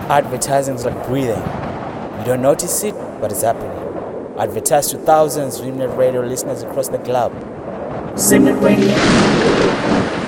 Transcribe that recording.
Advertising is like breathing. You don't notice it, but it's happening. Advertise to thousands of Simnet Radio listeners across the globe. Simnet Radio.